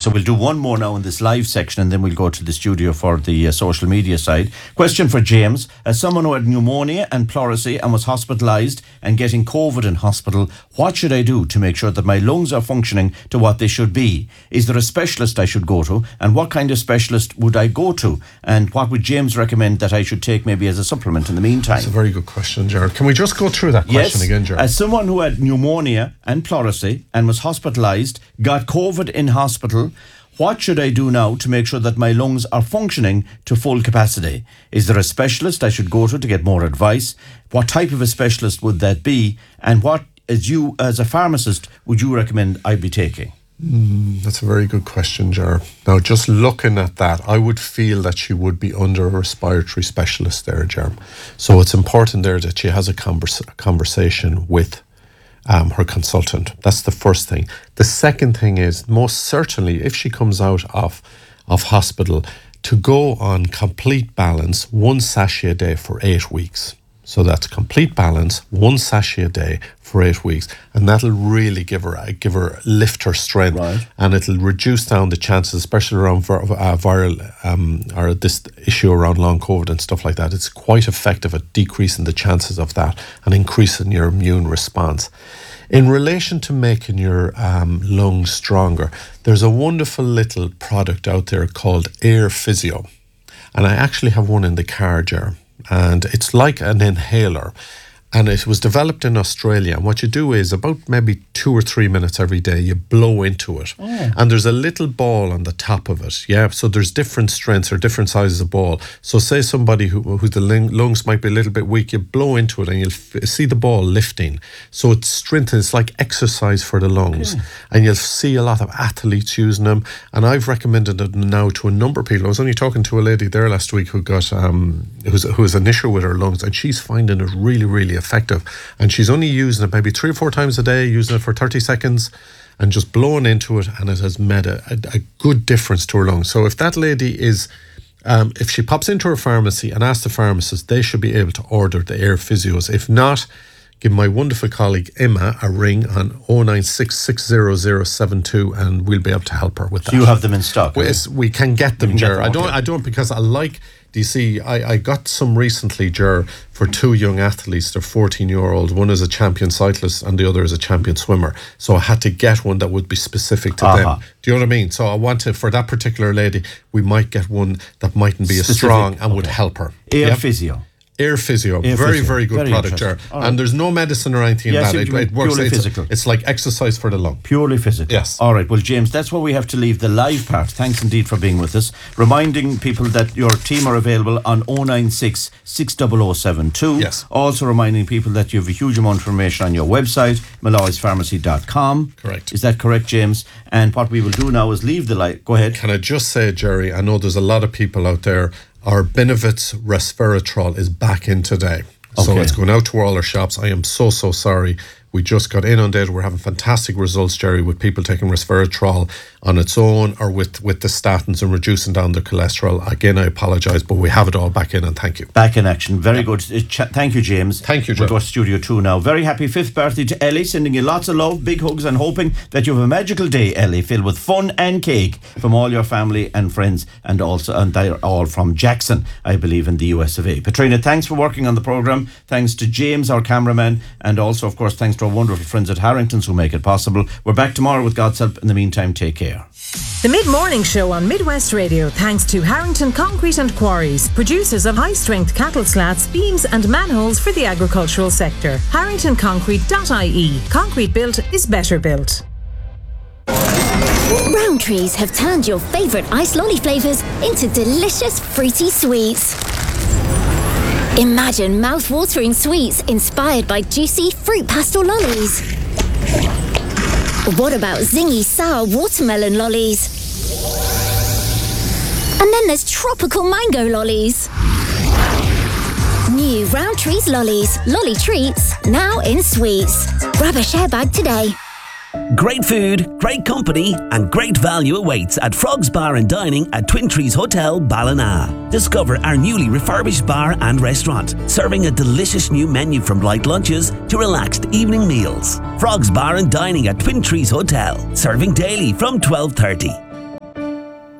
So we'll do one more now in this live section, and then we'll go to the studio for the social media side. Question for James. As someone who had pneumonia and pleurisy and was hospitalised and getting COVID in hospital, what should I do to make sure that my lungs are functioning to what they should be? Is there a specialist I should go to? And what kind of specialist would I go to? And what would James recommend that I should take maybe as a supplement in the meantime? That's a very good question, Gerard. Can we just go through that question again, Gerard? As someone who had pneumonia and pleurisy and was hospitalised, got COVID in hospital, what should I do now to make sure that my lungs are functioning to full capacity? Is there a specialist I should go to get more advice? What type of a specialist would that be? And what, as a pharmacist, would you recommend I be taking? That's a very good question, Ger. Now, just looking at that, I would feel that she would be under a respiratory specialist there, Ger. So it's important there that she has a conversation with her consultant. That's the first thing. The second thing is, most certainly, if she comes out of hospital, to go on complete balance, 1 sachet a day for 8 weeks. So that's complete balance, 1 sachet a day for 8 weeks, and that'll really lift her strength, right. And it'll reduce down the chances, especially around viral or this issue around long COVID and stuff like that. It's quite effective at decreasing the chances of that and increasing your immune response. In relation to making your lungs stronger, there's a wonderful little product out there called Air Physio, and I actually have one in the car, Ger. And it's like an inhaler, and it was developed in Australia. And what you do is about maybe 2 or 3 minutes every day, you blow into it. Oh. And there's a little ball on the top of it. Yeah, so there's different strengths or different sizes of ball. So say somebody who the lungs might be a little bit weak, you blow into it and you'll see the ball lifting. So it's strengthened. It's like exercise for the lungs. Okay. And you'll see a lot of athletes using them. And I've recommended it now to a number of people. I was only talking to a lady there last week who got who has an issue with her lungs, and she's finding it really, really effective. And she's only using it maybe 3 or 4 times a day, using it for 30 seconds and just blowing into it, and it has made a good difference to her lungs. So if that lady is, if she pops into her pharmacy and asks the pharmacist, they should be able to order the Air Physios. If not, give my wonderful colleague Emma a ring on 096600072, and we'll be able to help her with that. So you have them in stock? We can get them, Ger. I don't because I like. Do you see, I got some recently, Ger, for 2 young athletes. They're 14-year-olds. One is a champion cyclist and the other is a champion swimmer. So I had to get one that would be specific to them. Do you know what I mean? So I wanted, for that particular lady, we might get one that mightn't be as strong and would help her. Air Physio. Air Physio, very good product, Ger. Right. And there's no medicine or anything in that. It works. Purely physical. It's like exercise for the lung. Purely physical. Yes. All right. Well, James, that's where we have to leave the live part. Thanks indeed for being with us. Reminding people that your team are available on 096 60072. Yes. Also reminding people that you have a huge amount of information on your website, malloyspharmacy.com. Correct. Is that correct, James? And what we will do now is leave the live. Go ahead. Can I just say, Jerry, I know there's a lot of people out there. Our Benevit's resveratrol is back in today. Okay. So it's going out to all our shops. I am so sorry. We just got inundated. We're having fantastic results, Jerry, with people taking resveratrol on its own or with the statins and reducing down their cholesterol. Again, I apologise, but we have it all back in, and thank you. Back in action. Very good. Thank you, James. Thank you, Joe. We'll go to Studio 2 now. Very happy 5th birthday to Ellie. Sending you lots of love, big hugs, and hoping that you have a magical day, Ellie, filled with fun and cake from all your family and friends, and they're all from Jackson, I believe, in the US of A. Petrina, thanks for working on the programme. Thanks to James, our cameraman, and also, of course, thanks to our wonderful friends at Harrington's who make it possible. We're back tomorrow with God's help. In the meantime, take care. The Mid-Morning Show on Midwest Radio, thanks to Harrington Concrete and Quarries, producers of high-strength cattle slats, beams and manholes for the agricultural sector. HarringtonConcrete.ie. Concrete built is better built. Rowntree's have turned your favourite ice lolly flavours into delicious fruity sweets. Imagine mouth-watering sweets inspired by juicy fruit pastel lollies. What about zingy sour watermelon lollies? And then there's tropical mango lollies. New Rowntree's lollies, lolly treats, now in sweets. Grab a share bag today. Great food, great company and great value awaits at Frogs Bar and Dining at Twin Trees Hotel, Ballina. Discover our newly refurbished bar and restaurant, serving a delicious new menu from light lunches to relaxed evening meals. Frogs Bar and Dining at Twin Trees Hotel, serving daily from 12:30.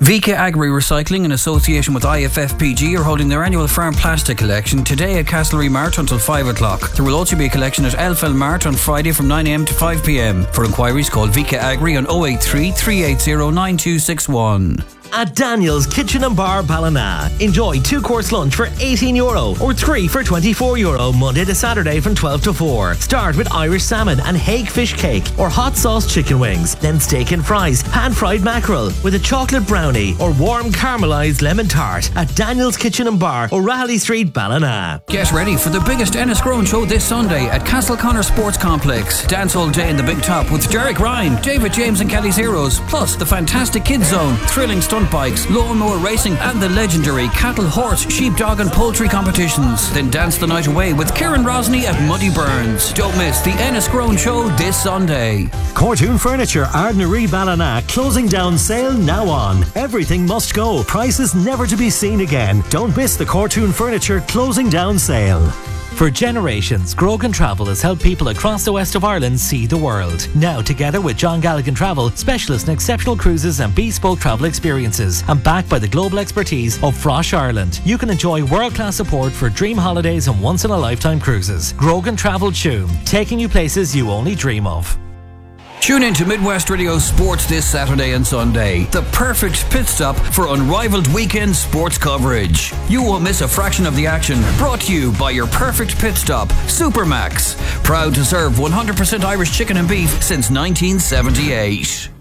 Vika Agri Recycling, in association with IFFPG, are holding their annual farm plastic collection today at Castlereagh Mart until 5 o'clock. There will also be a collection at Elfell Mart on Friday from 9 a.m. to 5 p.m. For inquiries, call Vika Agri on 083 380 9261. At Daniel's Kitchen and Bar Ballina, enjoy 2-course lunch for €18 or 3 for €24 Monday to Saturday from 12 to 4. Start with Irish salmon and hake fish cake or hot sauce chicken wings, then steak and fries, pan-fried mackerel with a chocolate brownie or warm caramelised lemon tart at Daniel's Kitchen and Bar, O'Reilly Street, Ballina. Get ready for the biggest Enniscrone show this Sunday at Castleconnor Sports Complex. Dance all day in the Big Top with Derek Ryan, David James and Kelly's Heroes, plus the fantastic Kids Zone, thrilling stunt bikes, lawnmower racing and the legendary cattle, horse, sheep, dog and poultry competitions. Then dance the night away with Kieran Rosny at Muddy Burns. Don't miss the Enniscrone show this Sunday. Cortoon Furniture, Ardnaree, Ballina, closing down sale now on. Everything must go. Prices never to be seen again. Don't miss the Cortoon Furniture closing down sale. For generations, Grogan Travel has helped people across the west of Ireland see the world. Now, together with John Galligan Travel, specialists in exceptional cruises and bespoke travel experiences, and backed by the global expertise of Frosh Ireland, you can enjoy world-class support for dream holidays and once-in-a-lifetime cruises. Grogan Travel Tuam, taking you places you only dream of. Tune in to Midwest Radio Sports this Saturday and Sunday. The perfect pit stop for unrivaled weekend sports coverage. You won't miss a fraction of the action. Brought to you by your perfect pit stop, Supermax. Proud to serve 100% Irish chicken and beef since 1978.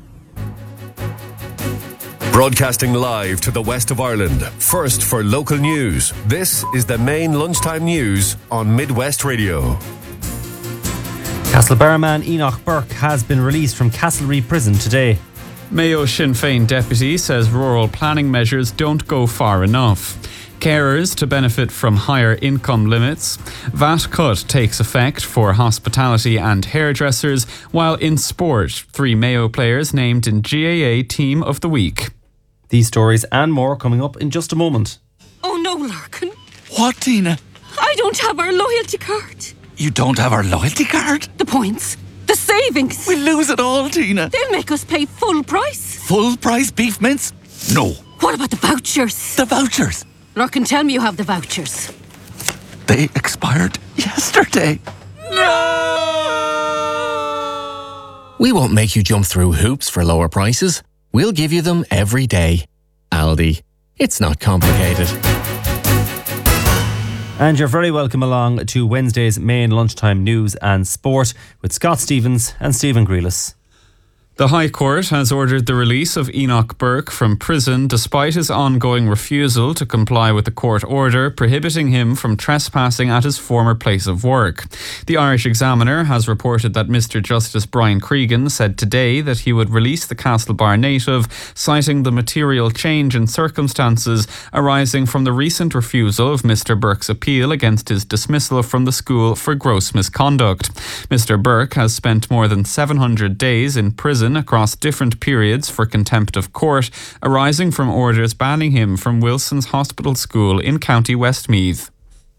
Broadcasting live to the west of Ireland. First for local news. This is the main lunchtime news on Midwest Radio. Castlebar man Enoch Burke has been released from Castlereagh Prison today. Mayo Sinn Féin deputy says rural planning measures don't go far enough. Carers to benefit from higher income limits. VAT cut takes effect for hospitality and hairdressers, while in sport, 3 Mayo players named in GAA Team of the Week. These stories and more coming up in just a moment. Oh no, Larkin. What, Tina? I don't have our loyalty card. You don't have our loyalty card? The points. The savings. We'll lose it all, Tina. They'll make us pay full price. Full price beef mince? No. What about the vouchers? The vouchers? Larkin, tell me you have the vouchers. They expired yesterday. No! We won't make you jump through hoops for lower prices. We'll give you them every day. Aldi. It's not complicated. And you're very welcome along to Wednesday's main lunchtime news and sport with Scott Stevens and Stephen Grealis. The High Court has ordered the release of Enoch Burke from prison despite his ongoing refusal to comply with the court order prohibiting him from trespassing at his former place of work. The Irish Examiner has reported that Mr Justice Brian Cregan said today that he would release the Castlebar native, citing the material change in circumstances arising from the recent refusal of Mr Burke's appeal against his dismissal from the school for gross misconduct. Mr Burke has spent more than 700 days in prison across different periods for contempt of court, arising from orders banning him from Wilson's Hospital School in County Westmeath.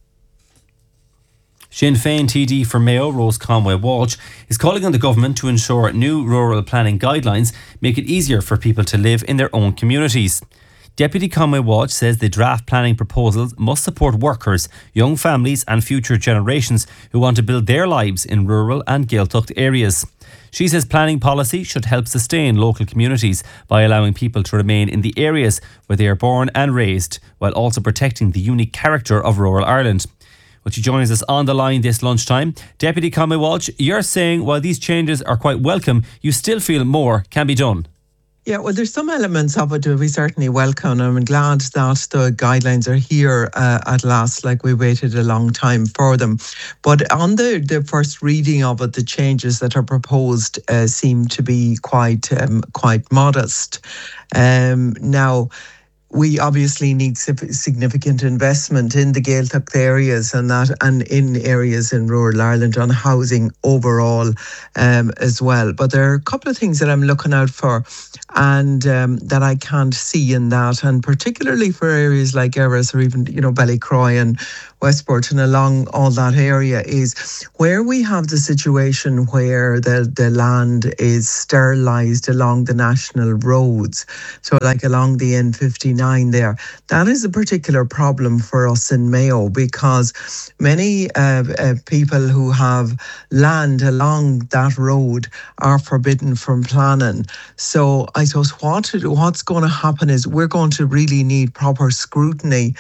Sinn Féin TD for Mayo, Rose Conway Walsh, is calling on the government to ensure new rural planning guidelines make it easier for people to live in their own communities. Deputy Conway Walsh says the draft planning proposals must support workers, young families and future generations who want to build their lives in rural and Gaeltacht areas. She says planning policy should help sustain local communities by allowing people to remain in the areas where they are born and raised, while also protecting the unique character of rural Ireland. Well, she joins us on the line this lunchtime. Deputy Conway Walsh, you're saying while these changes are quite welcome, you still feel more can be done. Yeah, well, there's some elements of it that we certainly welcome. I'm glad that the guidelines are here at last, like we waited a long time for them. But on the first reading of it, the changes that are proposed seem to be quite modest. Now, we obviously need significant investment in the Gaeltacht areas and in areas in rural Ireland on housing overall as well. But there are a couple of things that I'm looking out for and that I can't see in that, and particularly for areas like Erris or even Ballycroy and Westport and along all that area, is where we have the situation where the land is sterilised along the national roads, so like along the N59 there. That is a particular problem for us in Mayo, because many people who have land along that road are forbidden from planning. So I suppose what's going to happen is we're going to really need proper scrutiny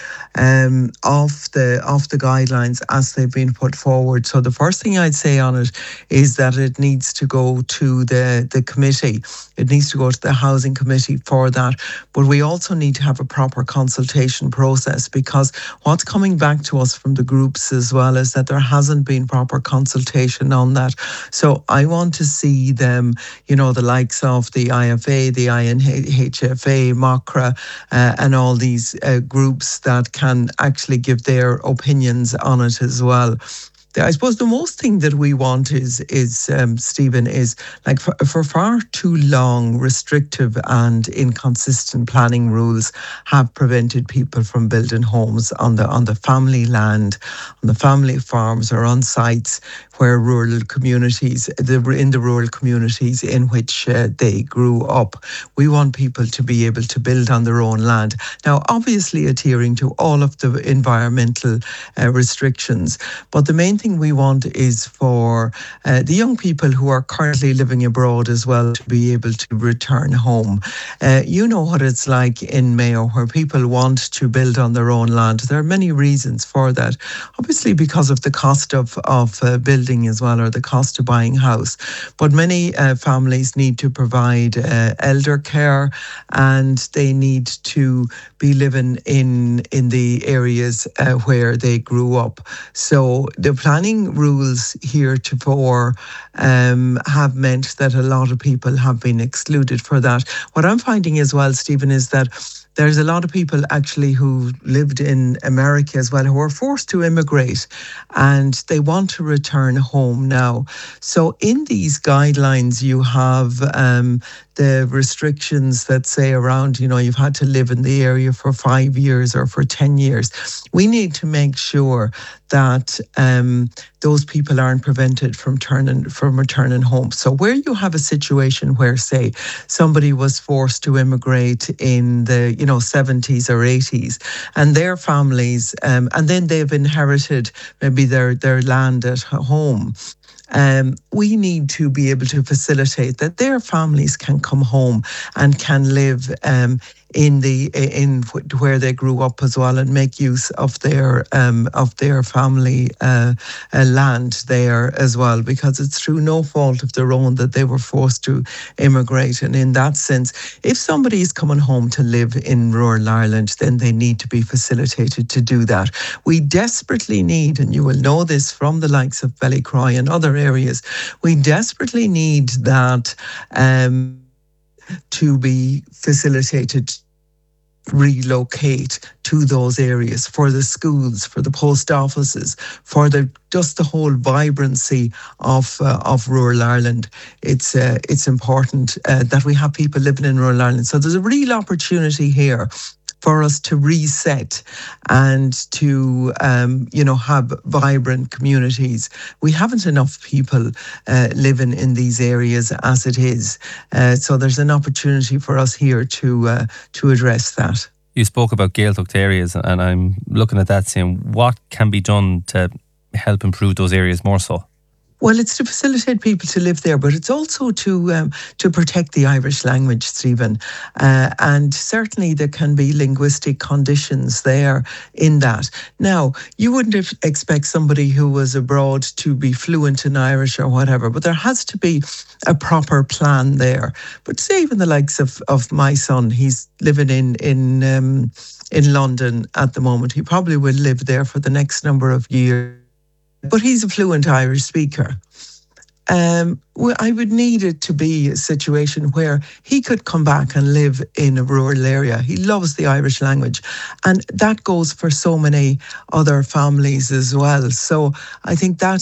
of the guidelines as they've been put forward. So the first thing I'd say on it is that it needs to go to the committee. It needs to go to the housing committee for that. But we also need to have a proper consultation process, because what's coming back to us from the groups as well is that there hasn't been proper consultation on that. So I want to see them, the likes of the IFA, the INHFA, MOCRA, and all these groups that can actually give their opinions on it as well. I suppose the most thing that we want is Stephen, is like for far too long, restrictive and inconsistent planning rules have prevented people from building homes on the family land, on the family farms, or on sites where rural communities, in the rural communities in which they grew up. We want people to be able to build on their own land. Now, obviously adhering to all of the environmental restrictions, but the main thing we want is for the young people who are currently living abroad as well to be able to return home. You know what it's like in Mayo, where people want to build on their own land. There are many reasons for that. Obviously because of the cost of building as well, or the cost of buying a house. But many families need to provide elder care, and they need to be living in the areas where they grew up. So the planning rules heretofore have meant that a lot of people have been excluded for that. What I'm finding as well, Stephen, is that there's a lot of people actually who lived in America as well, who are forced to immigrate, and they want to return home now. So in these guidelines, you have the restrictions that say around, you've had to live in the area for 5 years or for 10 years. We need to make sure that those people aren't prevented from returning home. So where you have a situation where, say, somebody was forced to immigrate in the 70s or 80s, and their families, and then they've inherited maybe their land at home. We need to be able to facilitate that their families can come home and can live in where they grew up as well, and make use of their family land there as well, because it's through no fault of their own that they were forced to immigrate. And in that sense, if somebody is coming home to live in rural Ireland, then they need to be facilitated to do that. We desperately need, and you will know this from the likes of Ballycroy and other areas, we desperately need that to be facilitated, relocate to those areas, for the schools, for the post offices, for just the whole vibrancy of rural Ireland. It's important that we have people living in rural Ireland. So there's a real opportunity here for us to reset and to, have vibrant communities. We haven't enough people living in these areas as it is. So there's an opportunity for us here to address that. You spoke about Gaeltacht areas, and I'm looking at that saying, what can be done to help improve those areas more so? Well, it's to facilitate people to live there, but it's also to protect the Irish language, Stephen. And certainly there can be linguistic conditions there in that. Now, you wouldn't expect somebody who was abroad to be fluent in Irish or whatever, but there has to be a proper plan there. But say even the likes of my son, he's living in London at the moment. He probably will live there for the next number of years. But he's a fluent Irish speaker. I would need it to be a situation where he could come back and live in a rural area. He loves the Irish language, and that goes for so many other families as well. So I think that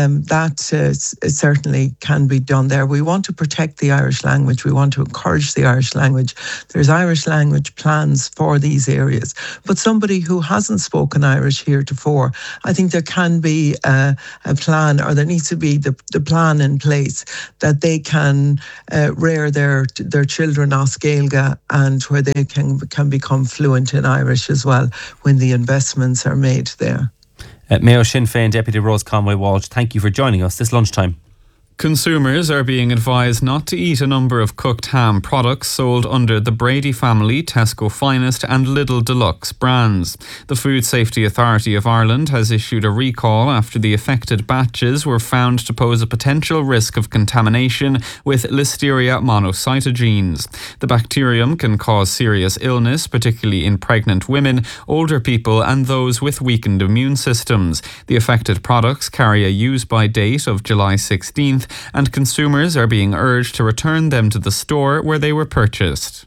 certainly can be done there. We want to protect the Irish language. We want to encourage the Irish language. There's Irish language plans for these areas. But somebody who hasn't spoken Irish heretofore, I think there can be a plan, or there needs to be the plan in place that they can rear their children as Gaeilge, and where they can become fluent in Irish as well when the investments are made there. Mayo Sinn Féin Deputy Rose Conway-Walsh, thank you for joining us this lunchtime. Consumers are being advised not to eat a number of cooked ham products sold under the Brady Family, Tesco Finest and Lidl Deluxe brands. The Food Safety Authority of Ireland has issued a recall after the affected batches were found to pose a potential risk of contamination with Listeria monocytogenes. The bacterium can cause serious illness, particularly in pregnant women, older people and those with weakened immune systems. The affected products carry a use-by date of July 16th, and consumers are being urged to return them to the store where they were purchased.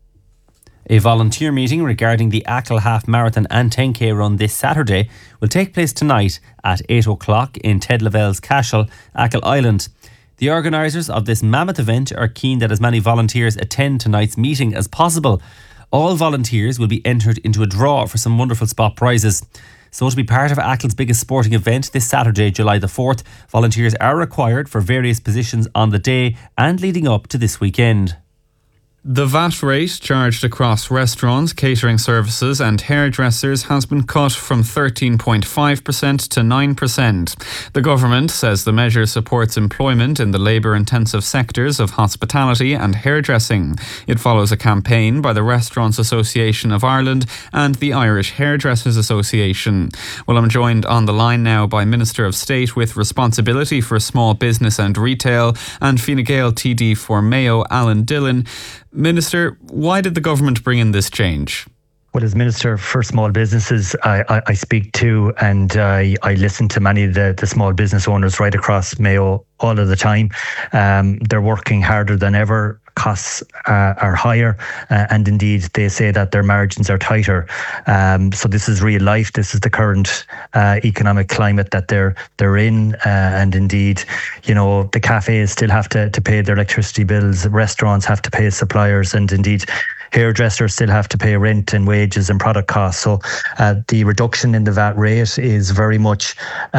A volunteer meeting regarding the Achill Half Marathon and 10k run this Saturday will take place tonight at 8 o'clock in Ted Lavell's Cashel, Achill Island. The organisers of this mammoth event are keen that as many volunteers attend tonight's meeting as possible. All volunteers will be entered into a draw for some wonderful spot prizes. So to be part of Achill's biggest sporting event this Saturday, July the 4th, volunteers are required for various positions on the day and leading up to this weekend. The VAT rate charged across restaurants, catering services and hairdressers has been cut from 13.5% to 9%. The government says the measure supports employment in the labour-intensive sectors of hospitality and hairdressing. It follows a campaign by the Restaurants Association of Ireland and the Irish Hairdressers Association. Well, I'm joined on the line now by Minister of State with responsibility for small business and retail and Fine Gael TD for Mayo, Alan Dillon. Minister, why did the government bring in this change? Well, as Minister for Small Businesses, I speak to and I listen to many of the small business owners right across Mayo all of the time. They're working harder than ever. Costs are higher, and indeed they say that their margins are tighter. So this is real life. This is the current economic climate that they're in, and indeed, you know, the cafes still have to pay their electricity bills. Restaurants have to pay suppliers, and indeed, hairdressers still have to pay rent and wages and product costs. So the reduction in the VAT rate is very much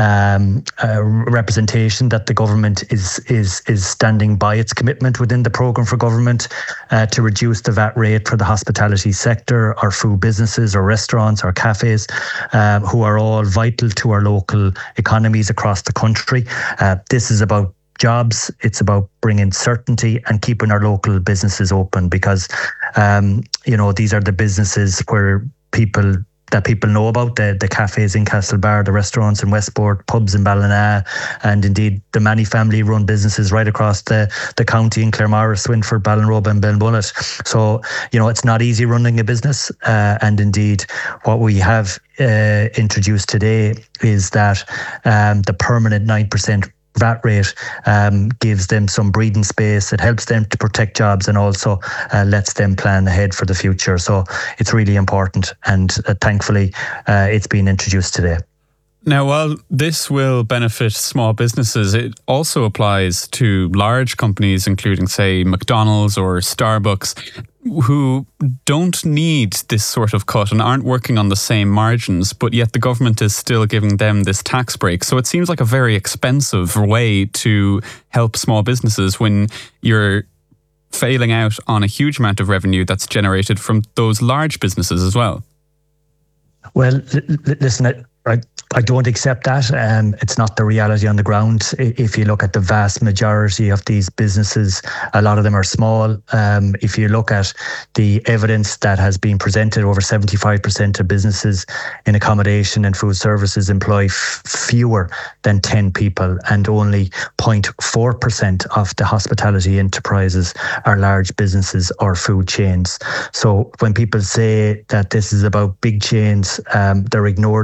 a representation that the government is standing by its commitment within the programme for government to reduce the VAT rate for the hospitality sector, our food businesses, our restaurants, our cafes, who are all vital to our local economies across the country. This is about jobs. It's about bringing certainty and keeping our local businesses open, because you know, these are the businesses where people know about, the cafes in Castlebar, the restaurants in Westport, pubs in Ballina, and indeed the many family run businesses right across the county in Claremorris, Swinford, Ballinrobe and Belmullet. So, you know, it's not easy running a business, and indeed what we have introduced today is that the permanent 9% VAT rate gives them some breathing space. It helps them to protect jobs and also lets them plan ahead for the future. So it's really important, and thankfully it's been introduced today. Now, while this will benefit small businesses, it also applies to large companies, including, say, McDonald's or Starbucks, who don't need this sort of cut and aren't working on the same margins, but yet the government is still giving them this tax break. So it seems like a very expensive way to help small businesses when you're failing out on a huge amount of revenue that's generated from those large businesses as well. Well, listen, I don't accept that. It's not the reality on the ground. If you look at the vast majority of these businesses, a lot of them are small. If you look at the evidence that has been presented, over 75% of businesses in accommodation and food services employ fewer than 10 people, and only 0.4% of the hospitality enterprises are large businesses or food chains. So when people say that this is about big chains, they're ignoring the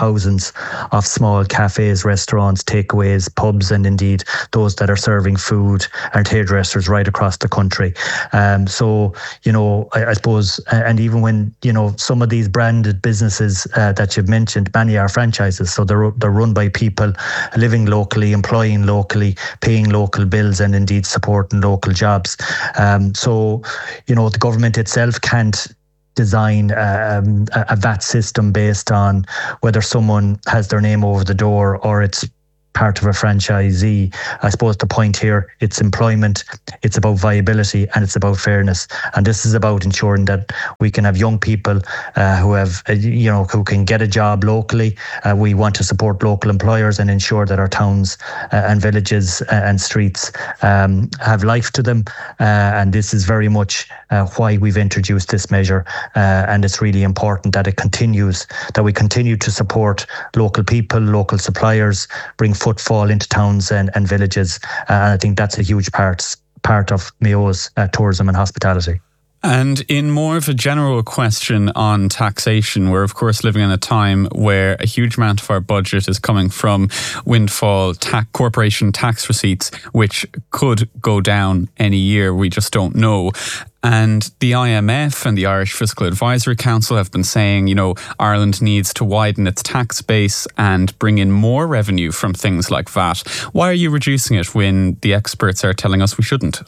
thousands of small cafes, restaurants, takeaways, pubs, and indeed those that are serving food and hairdressers right across the country. So, I suppose, and even when, some of these branded businesses that you've mentioned, many are franchises. So they're run by people living locally, employing locally, paying local bills, and indeed supporting local jobs. So, the government itself can't design a VAT system based on whether someone has their name over the door or it's part of a franchisee. I suppose the point here, it's employment, it's about viability, and it's about fairness. And this is about ensuring that we can have young people who have, who can get a job locally. We want to support local employers and ensure that our towns and villages and streets have life to them. And this is very much why we've introduced this measure. And it's really important that it continues, that we continue to support local people, local suppliers, bring footfall into towns and villages. And I think that's a huge part of Mayo's tourism and hospitality. And in more of a general question on taxation, we're of course living in a time where a huge amount of our budget is coming from windfall corporation tax receipts, which could go down any year. We just don't know. And the IMF and the Irish Fiscal Advisory Council have been saying, Ireland needs to widen its tax base and bring in more revenue from things like VAT. Why are you reducing it when the experts are telling us we shouldn't?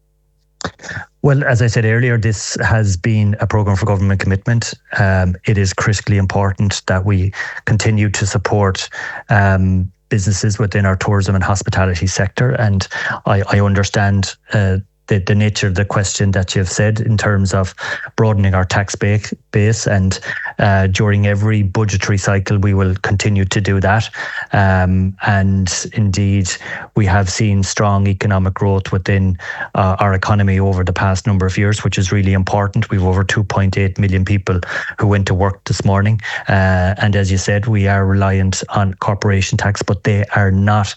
Well, as I said earlier, this has been a programme for government commitment. It is critically important that we continue to support businesses within our tourism and hospitality sector. And I understand the nature of the question that you've said in terms of broadening our tax base, and during every budgetary cycle we will continue to do that, and indeed we have seen strong economic growth within our economy over the past number of years, which is really important. We've over 2.8 million people who went to work this morning, and as you said, we are reliant on corporation tax, but they are not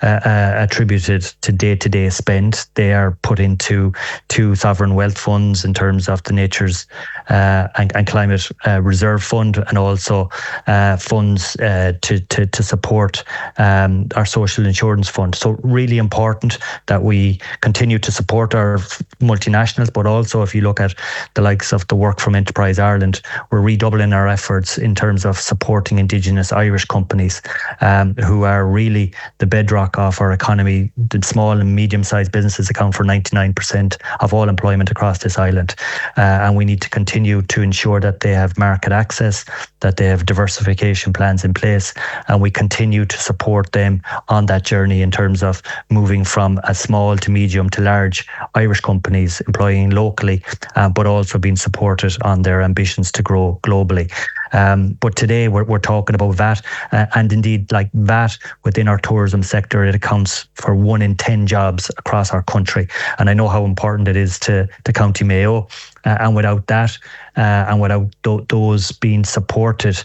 attributed to day-to-day spend. They are put into sovereign wealth funds in terms of the Nature's and Climate Reserve Fund, and also funds to support our social insurance fund. So really important that we continue to support our multinationals, but also if you look at the likes of the work from Enterprise Ireland, we're redoubling our efforts in terms of supporting Indigenous Irish companies who are really the bedrock of our economy. The small and medium-sized businesses account for 99% of all employment across this island, and we need to continue to ensure that they have market access, that they have diversification plans in place, and we continue to support them on that journey in terms of moving from a small to medium to large Irish companies employing locally, but also being supported on their ambitions to grow globally. But today we're talking about VAT, and indeed, like VAT within our tourism sector, it accounts for 1 in 10 jobs across our country. And I know how important it is to County Mayo, and without that, and without those being supported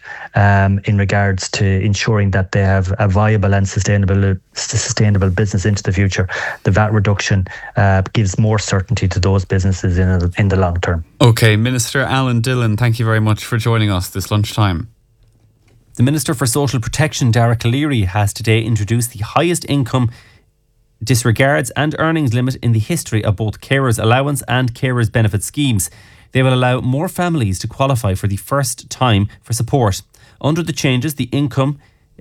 in regards to ensuring that they have a viable and sustainable business into the future, the VAT reduction gives more certainty to those businesses in the long term. Okay, Minister Alan Dillon, thank you very much for joining us this lunchtime. The Minister for Social Protection, Darragh Calleary, has today introduced the highest income disregards and earnings limit in the history of both carers allowance and carers benefit schemes. They will allow more families to qualify for the first time for support. Under the changes, the income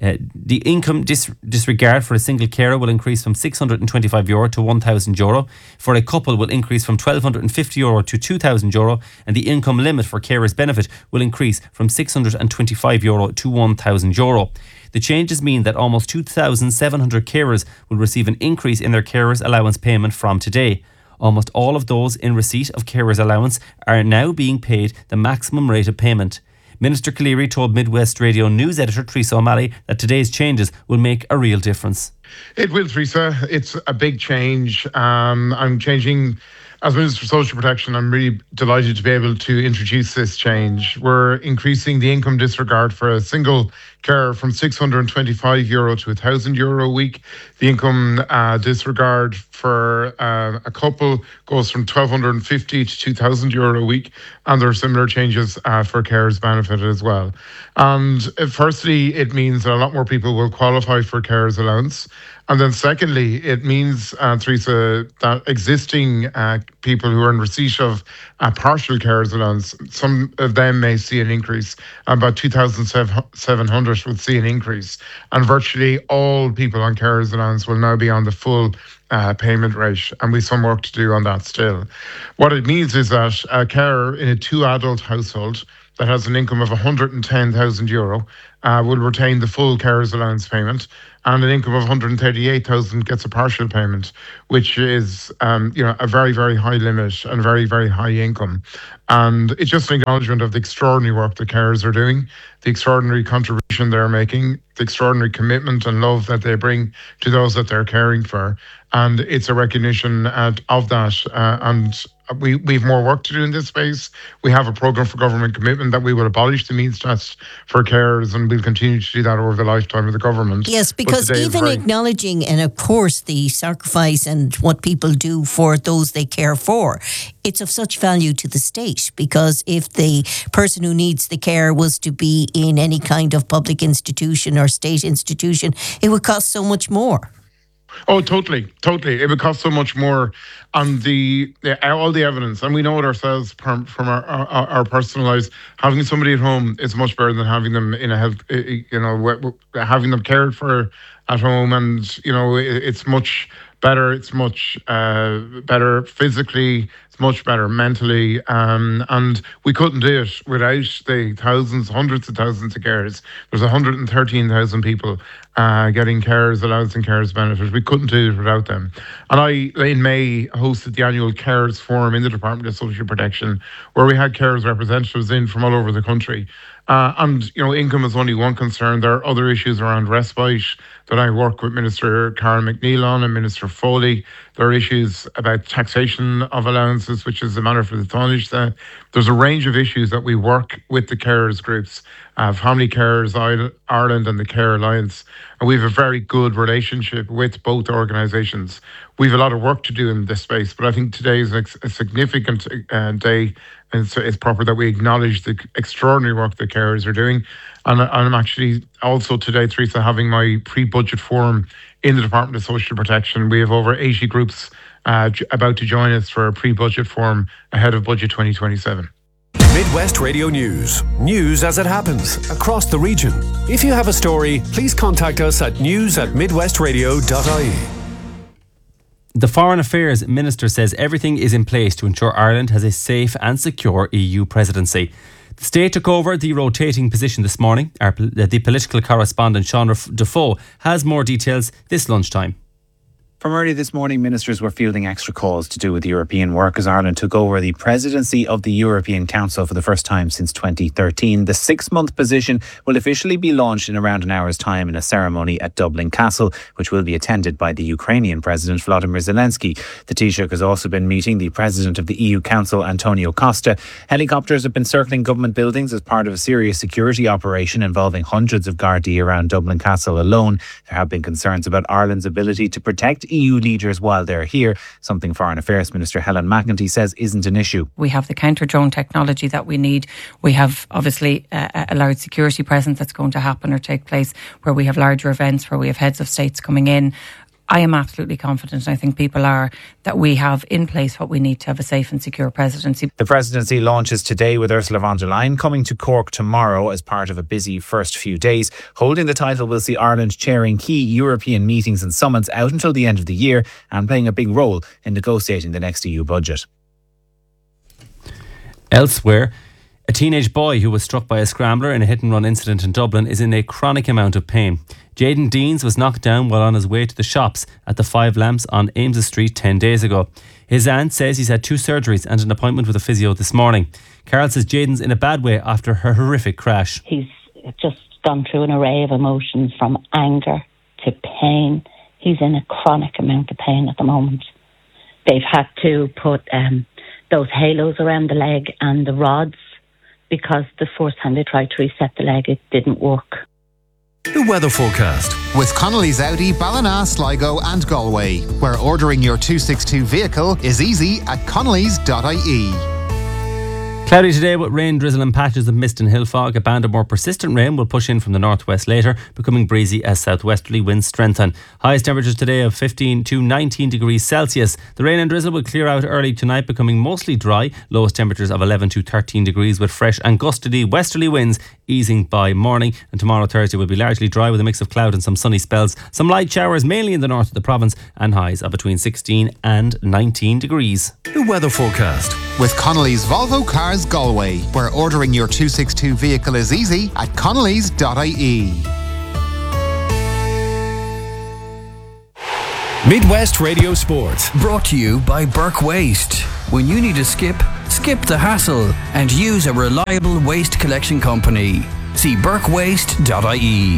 disregard for a single carer will increase from €625 to €1,000. For a couple will increase from €1,250 to €2,000, and the income limit for carers benefit will increase from €625 to €1,000. The changes mean that almost 2,700 carers will receive an increase in their carers allowance payment from today. Almost all of those in receipt of carers allowance are now being paid the maximum rate of payment. Minister Calleary told Midwest Radio News editor Teresa O'Malley that today's changes will make a real difference. It will, Teresa. It's a big change. I'm changing As Minister for Social Protection, I'm really delighted to be able to introduce this change. We're increasing the income disregard for a single carer from €625 to €1,000 a week. The income disregard for a couple goes from €1,250 to €2,000 a week, and there are similar changes for carers benefit as well. And firstly, it means that a lot more people will qualify for carers allowance. And then secondly, it means, Teresa, that existing people who are in receipt of partial carers allowance, some of them may see an increase. About 2,700 will see an increase. And virtually all people on carers allowance will now be on the full payment rate, and we've some work to do on that still. What it means is that a carer in a 2-adult household that has an income of €110,000 will retain the full carers allowance payment, and an income of €138,000 gets a partial payment, which is a very, very high limit and very, very high income. And it's just an acknowledgement of the extraordinary work the carers are doing, the extraordinary contribution they're making, the extraordinary commitment and love that they bring to those that they're caring for. And it's a recognition of that. And we've more work to do in this space. We have a programme for government commitment that we will abolish the means test for carers, and we'll continue to do that over the lifetime of the government. Yes, because even acknowledging, and of course, the sacrifice and what people do for those they care for, it's of such value to the state, because if the person who needs the care was to be in any kind of public institution or state institution, it would cost so much more. Oh, totally. It would cost so much more. And all the evidence, and we know it ourselves from our personal lives, having somebody at home is much better than having them in a health, having them cared for at home. And, it's much better. It's much better physically. It's much better mentally. And we couldn't do it without the thousands, hundreds of thousands of carers. There's 113,000 people getting carers allowance and carers benefit. We couldn't do it without them. And I, in May, hosted the annual Carers Forum in the Department of Social Protection, where we had carers representatives in from all over the country. And income is only one concern. There are other issues around respite that I work with Minister Karen McNeill on and Minister Foley. There are issues about taxation of allowances, which is a matter for the Taoiseach. There's a range of issues that we work with the carers groups, Family Carers Ireland and the Care Alliance. And we have a very good relationship with both organisations. We have a lot of work to do in this space, but I think today is a significant day, and so it's proper that we acknowledge the extraordinary work the carers are doing. And I'm actually also today, Teresa, having my pre-budget forum in the Department of Social Protection. We have over 80 groups about to join us for a pre-budget forum ahead of Budget 2027. Midwest Radio News. News as it happens across the region. If you have a story, please contact us at news@midwestradio.ie. The Foreign Affairs Minister says everything is in place to ensure Ireland has a safe and secure EU presidency. The state took over the rotating position this morning. The political correspondent Sean Defoe has more details this lunchtime. From early this morning, ministers were fielding extra calls to do with European work as Ireland took over the presidency of the European Council for the first time since 2013. The 6-month position will officially be launched in around an hour's time in a ceremony at Dublin Castle, which will be attended by the Ukrainian President Volodymyr Zelensky. The Taoiseach has also been meeting the President of the EU Council, Antonio Costa. Helicopters have been circling government buildings as part of a serious security operation involving hundreds of Gardaí around Dublin Castle alone. There have been concerns about Ireland's ability to protect EU leaders while they're here, something Foreign Affairs Minister Helen McEntee says isn't an issue. We have the counter-drone technology that we need. We have obviously a large security presence that's going to happen or take place where we have larger events, where we have heads of states coming in. I am absolutely confident, and I think people are, that we have in place what we need to have a safe and secure presidency. The presidency launches today with Ursula von der Leyen coming to Cork tomorrow as part of a busy first few days. Holding the title will see Ireland chairing key European meetings and summits out until the end of the year and playing a big role in negotiating the next EU budget. Elsewhere, a teenage boy who was struck by a scrambler in a hit-and-run incident in Dublin is in a chronic amount of pain. Jaden Deans was knocked down while on his way to the shops at the Five Lamps on Ames's Street 10 days ago. His aunt says he's had 2 surgeries and an appointment with a physio this morning. Carol says Jaden's in a bad way after her horrific crash. He's just gone through an array of emotions from anger to pain. He's in a chronic amount of pain at the moment. They've had to put those halos around the leg and the rods because the first time they tried to reset the leg, it didn't work. The weather forecast with Connolly's Audi, Ballina, Sligo and Galway, where ordering your 262 vehicle is easy at connolly's.ie. Cloudy today with rain, drizzle and patches of mist and hill fog. A band of more persistent rain will push in from the northwest later, becoming breezy as southwesterly winds strengthen. Highest temperatures today of 15 to 19 degrees Celsius. The rain and drizzle will clear out early tonight, becoming mostly dry. Lowest temperatures of 11 to 13 degrees with fresh and gusty westerly winds easing by morning. And tomorrow, Thursday, will be largely dry with a mix of cloud and some sunny spells. Some light showers mainly in the north of the province and highs of between 16 and 19 degrees. The weather forecast with Connolly's Volvo Cars Galway, where ordering your 262 vehicle is easy at connolly's.ie. Midwest Radio Sport. Brought to you by Burke Waste. When you need a skip the hassle and use a reliable waste collection company. See burkewaste.ie.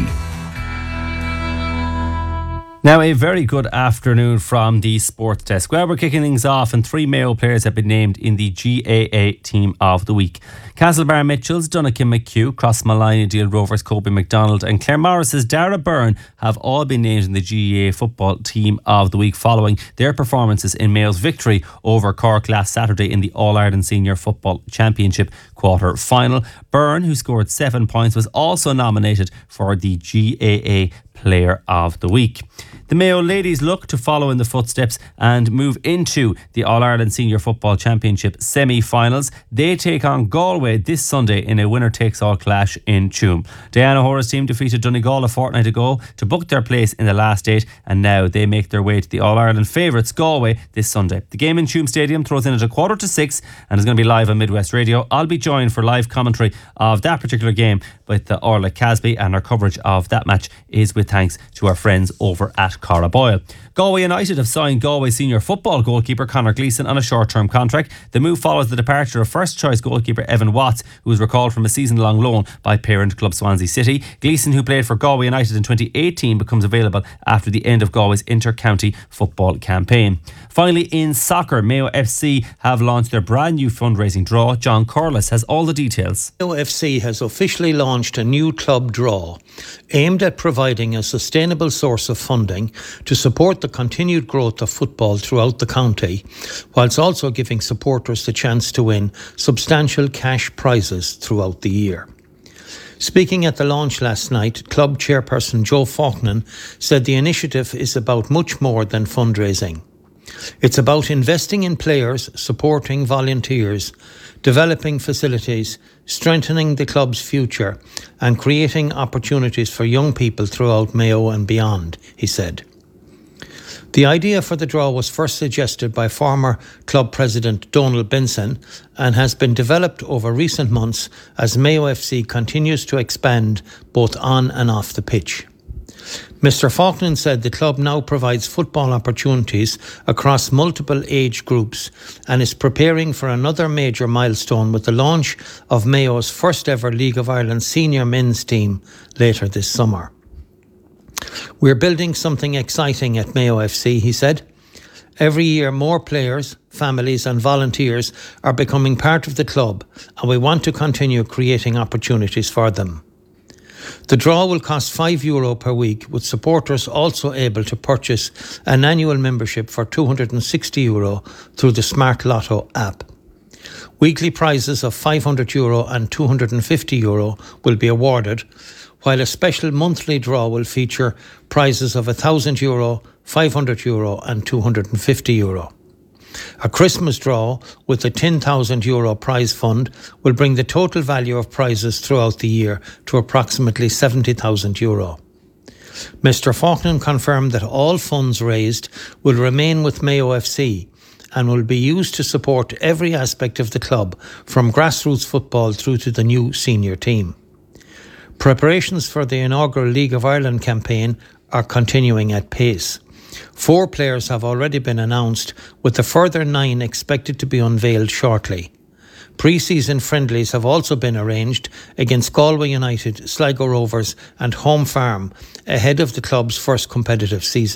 Now, a very good afternoon from the Sports Desk. Well, we're kicking things off and 3 Mayo players have been named in the GAA Team of the Week. Castlebar Mitchell's Dunakin McHugh, Crossmalina Deal Rovers Kobe McDonald and Clare Morris's Dara Byrne have all been named in the GAA Football Team of the Week following their performances in Mayo's victory over Cork last Saturday in the All-Ireland Senior Football Championship quarter-final. Byrne, who scored 7 points, was also nominated for the GAA Player of the Week. The Mayo ladies look to follow in the footsteps and move into the All-Ireland Senior Football Championship semi-finals. They take on Galway this Sunday in a winner-takes-all clash in Tuam. Diana Hora's team defeated Donegal a fortnight ago to book their place in the last 8, and now they make their way to the All-Ireland favourites Galway this Sunday. The game in Tuam Stadium throws in at 5:45 and is going to be live on Midwest Radio. I'll be joined for live commentary of that particular game with Orla Casby, and our coverage of that match is with thanks to our friends over at Carraboyle. Galway United have signed Galway senior football goalkeeper Conor Gleeson on a short-term contract. The move follows the departure of first-choice goalkeeper Evan Watts, who was recalled from a season-long loan by parent club Swansea City. Gleeson, who played for Galway United in 2018, becomes available after the end of Galway's inter-county football campaign. Finally, in soccer, Mayo FC have launched their brand new fundraising draw. John Corliss has all the details. Mayo FC has officially launched a new club draw aimed at providing a sustainable source of funding to support the continued growth of football throughout the county, whilst also giving supporters the chance to win substantial cash prizes throughout the year. Speaking at the launch last night, club chairperson Joe Faulkner said the initiative is about much more than fundraising. It's about investing in players, supporting volunteers, developing facilities, strengthening the club's future and creating opportunities for young people throughout Mayo and beyond, he said. The idea for the draw was first suggested by former club president Donald Benson and has been developed over recent months as Mayo FC continues to expand both on and off the pitch. Mr. Faulkner said the club now provides football opportunities across multiple age groups and is preparing for another major milestone with the launch of Mayo's first ever League of Ireland senior men's team later this summer. We're building something exciting at Mayo FC, he said. Every year more players, families and volunteers are becoming part of the club and we want to continue creating opportunities for them. The draw will cost €5 per week, with supporters also able to purchase an annual membership for €260 through the Smart Lotto app. Weekly prizes of €500 and €250 will be awarded, while a special monthly draw will feature prizes of €1,000, €500 and €250. A Christmas draw with a €10,000 prize fund will bring the total value of prizes throughout the year to approximately €70,000. Mr. Faulkner confirmed that all funds raised will remain with Mayo FC and will be used to support every aspect of the club, from grassroots football through to the new senior team. Preparations for the inaugural League of Ireland campaign are continuing at pace. 4 players have already been announced, with a further 9 expected to be unveiled shortly. Pre-season friendlies have also been arranged against Galway United, Sligo Rovers and Home Farm ahead of the club's first competitive season.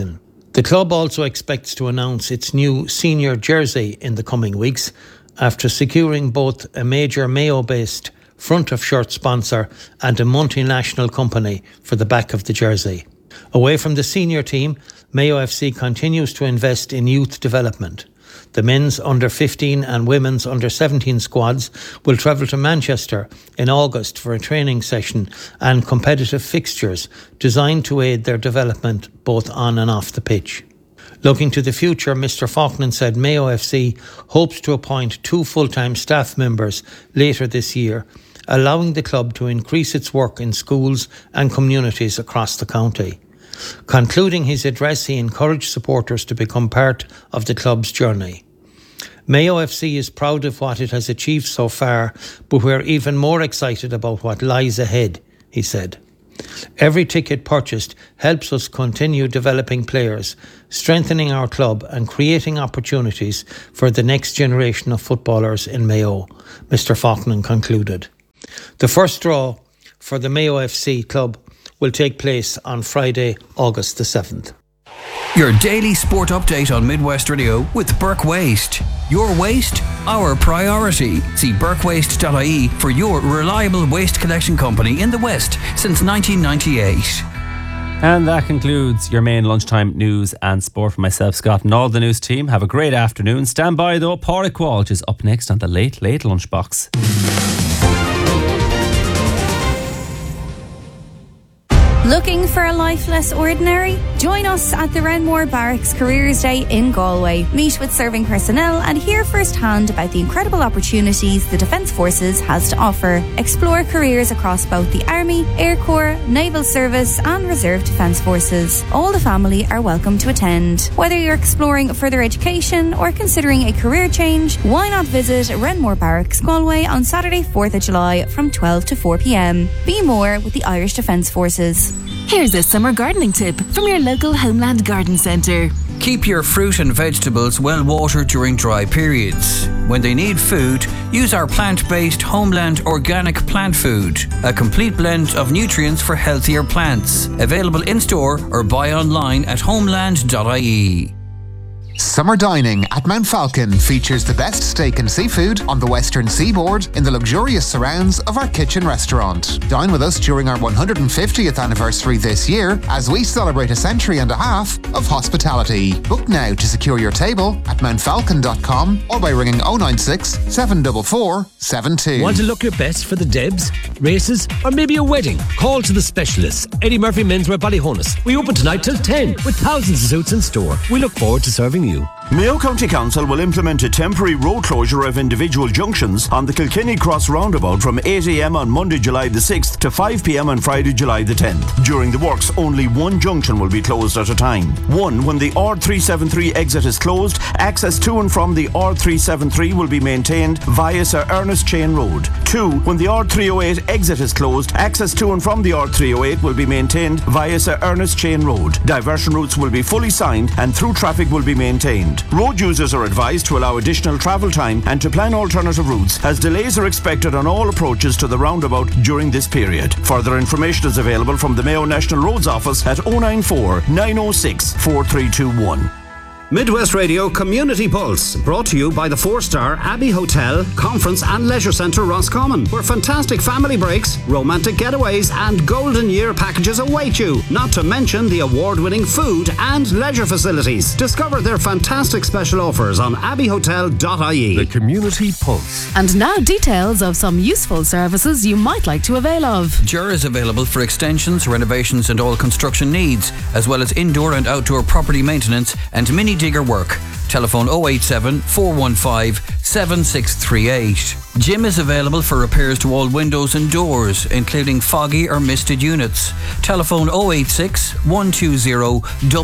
The club also expects to announce its new senior jersey in the coming weeks after securing both a major Mayo-based front of shirt sponsor and a multinational company for the back of the jersey. Away from the senior team, Mayo FC continues to invest in youth development. The men's under-15 and women's under-17 squads will travel to Manchester in August for a training session and competitive fixtures designed to aid their development both on and off the pitch. Looking to the future, Mr Faulkner said Mayo FC hopes to appoint 2 full-time staff members later this year, allowing the club to increase its work in schools and communities across the county. Concluding his address, he encouraged supporters to become part of the club's journey. Mayo FC is proud of what it has achieved so far, but we're even more excited about what lies ahead, he said. Every ticket purchased helps us continue developing players, strengthening our club and creating opportunities for the next generation of footballers in Mayo, Mr Faulkner concluded. The first draw for the Mayo FC club will take place on Friday, August the 7th. Your daily sport update on Midwest Radio with Burke Waste. Your waste, our priority. See burkewaste.ie for your reliable waste collection company in the West since 1998. And that concludes your main lunchtime news and sport for myself, Scott, and all the news team. Have a great afternoon. Stand by though, Pádraig Walsh is up next on the Late Lunchbox. Looking for a life less ordinary? Join us at the Renmore Barracks Careers Day in Galway. Meet with serving personnel and hear firsthand about the incredible opportunities the Defence Forces has to offer. Explore careers across both the Army, Air Corps, Naval Service and Reserve Defence Forces. All the family are welcome to attend. Whether you're exploring further education or considering a career change, why not visit Renmore Barracks Galway on Saturday 4th of July from 12 to 4 p.m. Be more with the Irish Defence Forces. Here's a summer gardening tip from your local Homeland Garden Centre. Keep your fruit and vegetables well watered during dry periods. When they need food, use our plant-based Homeland Organic Plant Food, a complete blend of nutrients for healthier plants. Available in-store or buy online at homeland.ie. Summer dining at Mount Falcon features the best steak and seafood on the western seaboard in the luxurious surrounds of our kitchen restaurant. Dine with us during our 150th anniversary this year as we celebrate a century and a half of hospitality. Book now to secure your table at mountfalcon.com or by ringing 096 744 72. Want to look your best for the Debs, races or maybe a wedding? Call to the specialists. Eddie Murphy Menswear Ballyhonus. We open tonight till 10 with thousands of suits in store. We look forward to serving you. Mayo County Council will implement a temporary road closure of individual junctions on the Kilkenny Cross roundabout from 8 a.m. on Monday, July the 6th to 5 p.m. on Friday, July the 10th. During the works, only one junction will be closed at a time. One, when the R373 exit is closed, access to and from the R373 will be maintained via Sir Ernest Chain Road. Two, when the R308 exit is closed, access to and from the R308 will be maintained via Sir Ernest Chain Road. Diversion routes will be fully signed and through traffic will be maintained. Road users are advised to allow additional travel time and to plan alternative routes, as delays are expected on all approaches to the roundabout during this period. Further information is available from the Mayo National Roads Office at 094 906 4321. Midwest Radio Community Pulse, brought to you by the 4-star Abbey Hotel, Conference and Leisure Centre Roscommon, where fantastic family breaks, romantic getaways and golden year packages await you, not to mention the award-winning food and leisure facilities. Discover their fantastic special offers on abbeyhotel.ie. The Community Pulse. And now details of some useful services you might like to avail of. JUR is available for extensions, renovations and all construction needs, as well as indoor and outdoor property maintenance and mini digger work. Telephone 087 415 7638. Jim is available for repairs to all windows and doors, including foggy or misted units. Telephone 086 120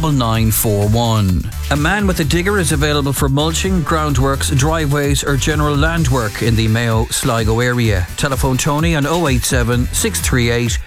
9941. A man with a digger is available for mulching, groundworks, driveways or general land work in the Mayo Sligo area. Telephone Tony on 087 638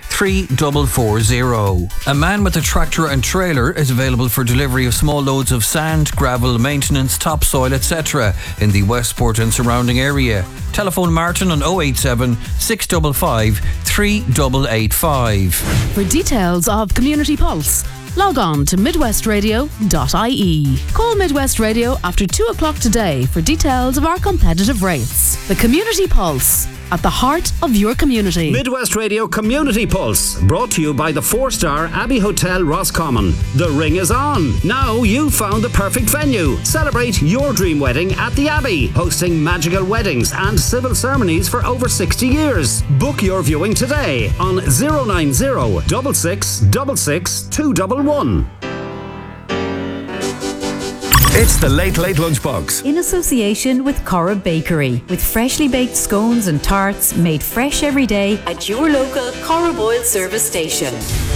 3440. A man with a tractor and trailer is available for delivery of small loads of sand, gravel, maintenance, topsoil, etc. in the Westport and surrounding area. Telephone Martin on 087 655 3885. For details of Community Pulse, Log on to midwestradio.ie. Call Midwest Radio after 2 o'clock today for details of our competitive rates. The Community Pulse, at the heart of your community. Midwest Radio Community Pulse, brought to you by the 4-star Abbey Hotel Roscommon. The ring is on. Now you've found the perfect venue. Celebrate your dream wedding at the Abbey, hosting magical weddings and civil ceremonies for over 60 years. Book your viewing today on 090 6666 211. It's the Late Late Lunchbox. In association with Cora Bakery, with freshly baked scones and tarts made fresh every day at your local Cora Boyle service station.